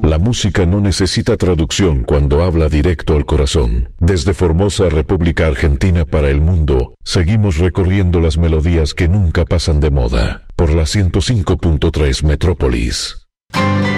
La música no necesita traducción cuando habla directo al corazón. Desde Formosa, República Argentina para el mundo, seguimos recorriendo las melodías que nunca pasan de moda por la 105.3 Metrópolis.